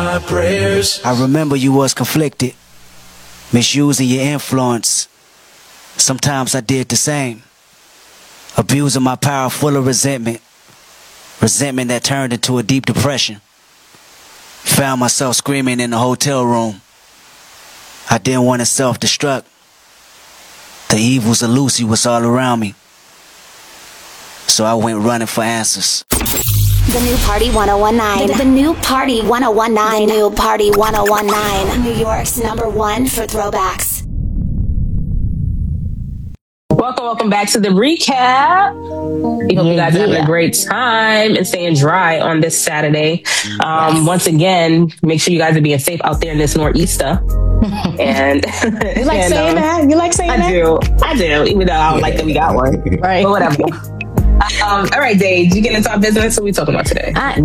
my prayers. I remember you was conflicted, misusing your influence. Sometimes I did the same, abusing my power full of resentment that turned into a deep depression. Found myself screaming in the hotel room. I didn't want to self-destruct. The evils of Lucy was all around me. So I went running for answers. The New Party 1019. The New Party 1019. The New Party 1019. New York's #1 for throwbacks. Welcome back to the recap. We hope you guys are having a great time and staying dry on this Saturday. Once again, make sure you guys are being safe out there in this nor'easter. And you like saying that? You like saying that? I do, even though I don't like that we got one. Right. But whatever. All right, Dave, did you get into our business? What are we talking about today? I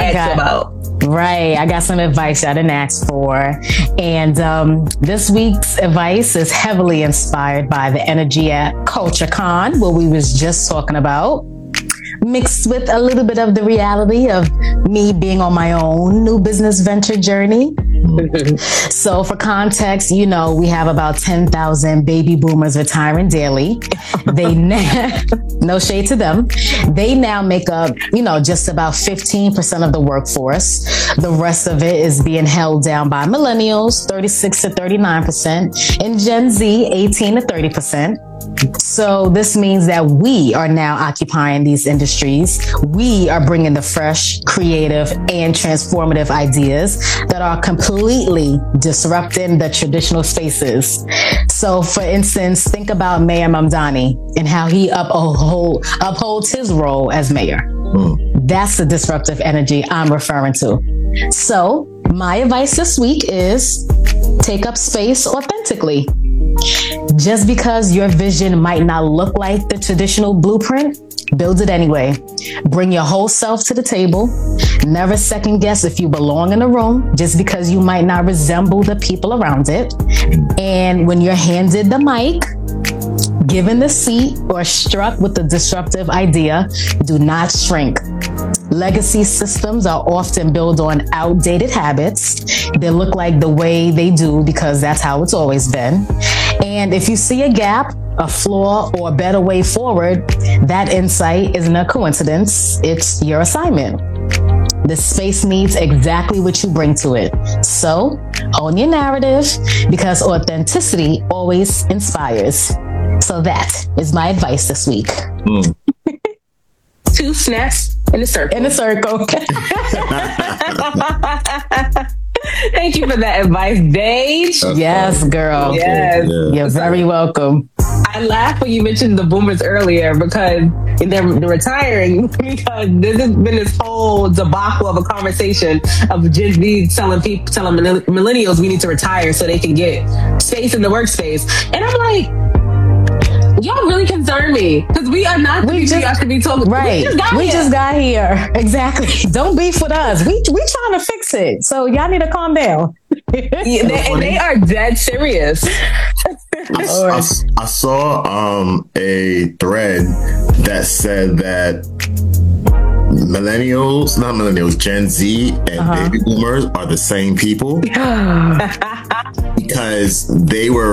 got some advice I didn't ask for. And this week's advice is heavily inspired by the energy at CultureCon, what we was just talking about, mixed with a little bit of the reality of me being on my own new business venture journey. So for context, we have about 10,000 baby boomers retiring daily. They no shade to them. They now make up, just about 15% of the workforce. The rest of it is being held down by millennials, 36 to 39%, and Gen Z, 18 to 30%. So this means that we are now occupying these industries. We are bringing the fresh, creative, and transformative ideas that are completely disrupting the traditional spaces. So for instance, think about Mayor Mamdani and how he upholds his role as mayor. That's the disruptive energy I'm referring to. So my advice this week is take up space authentically. Just because your vision might not look like the traditional blueprint, build it anyway. Bring your whole self to the table. Never second guess if you belong in a room just because you might not resemble the people around it. And when you're handed the mic, given the seat, or struck with a disruptive idea, do not shrink. Legacy systems are often built on outdated habits. They look like the way they do because that's how it's always been. And if you see a gap, a flaw, or a better way forward, that insight isn't a coincidence. It's your assignment. The space needs exactly what you bring to it. So own your narrative because authenticity always inspires. So that is my advice this week. Two snaps in a circle. In a circle. Thank you for that advice, Dave. Yes, girl. Yes. You're very welcome. I laughed when you mentioned the boomers earlier because they're retiring because there's been this whole debacle of a conversation of Gen Z telling millennials we need to retire so they can get space in the workspace. And I'm like, y'all really concern me because we are not the people y'all should be talking. Right. We just got here. Exactly. Don't beef with us. We trying to fix it. So y'all need to calm down. They are dead serious. I saw a thread that said that Gen Z and baby boomers are the same people because they're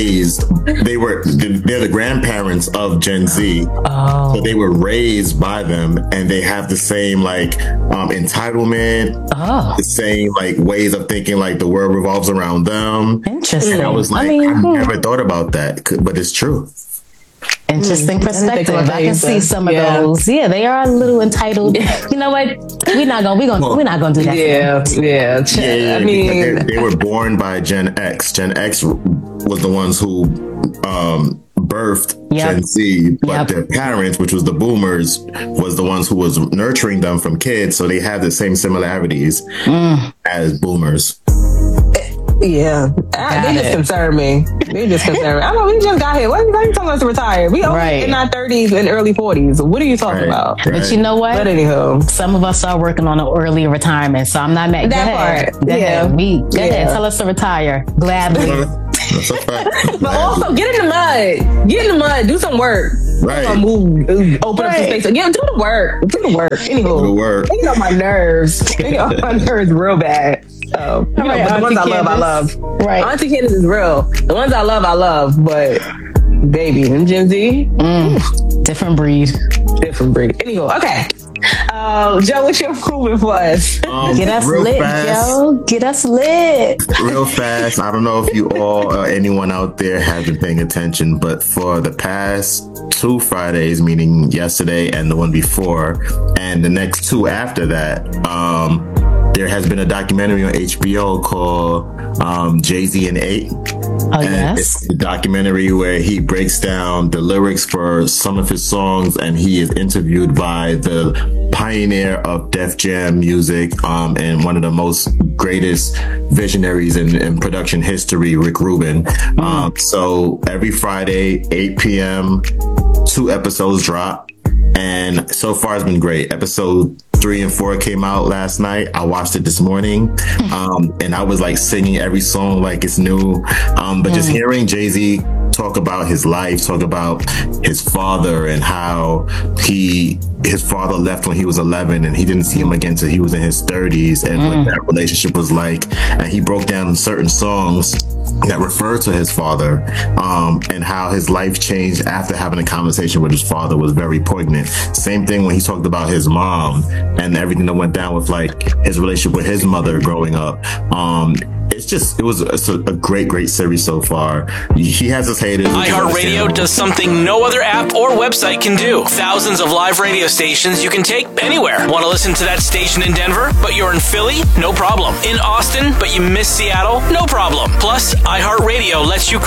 the grandparents of Gen Z. So they were raised by them and they have the same entitlement, the same ways of thinking, like the world revolves around them. Interesting. And I was like, I never thought about that, but it's true. Interesting perspective. I can see some of those. Yeah, they are a little entitled. You know what? We're not gonna do that. Yeah. I mean, they were born by Gen X. Gen X was the ones who birthed Gen Z, but their parents, which was the boomers, was the ones who was nurturing them from kids. So they have the same similarities as boomers. Yeah, they just concern me. I know we just got here. Why are you telling us to retire? We only in our 30s and early 40s. What are you talking about? Right. But you know what? But anywho, some of us are working on an early retirement, so I'm not mad. That part. Go ahead. Tell us to retire gladly. That's a fact. But also, get in the mud. Get in the mud. Do some work. Right. Move. Open up some space. Yeah, do the work. Do the work. Anywho, Do the work. They get on my nerves. They get on my nerves real bad. So, but the ones I love. Right. Auntie Candace is real. The ones I love. But, baby, them Gen Z, different breed. Anywho, okay. Joe, what's your movement for us? Get us lit, fast. Joe. Get us lit. Real fast. I don't know if you all or anyone out there have been paying attention, but for the past 2 Fridays, meaning yesterday and the one before, and the next 2 after that, there has been a documentary on HBO called Jay-Z and 8. Oh, yes. It's a documentary where he breaks down the lyrics for some of his songs, and he is interviewed by the pioneer of Def Jam music, and one of the most greatest visionaries in production history, Rick Rubin. So every Friday, 8 p.m., 2 episodes drop. And so far it's been great. Episode 3 and 4 came out last night. I watched it this morning. And I was like singing every song like it's new. But just hearing Jay-Z talk about his life, talk about his father and how his father left when he was 11 and he didn't see him again until he was in his 30s, and what that relationship was like. And he broke down certain songs that refer to his father, and how his life changed after having a conversation with his father was very poignant. Same thing when he talked about his mom and everything that went down with like his relationship with his mother growing up. It's a great series so far. He has his haters. iHeartRadio does something no other app or website can do. Thousands of live radio stations you can take anywhere. Want to listen to that station in Denver, but you're in Philly? No problem. In Austin, but you miss Seattle? No problem. Plus, iHeartRadio lets you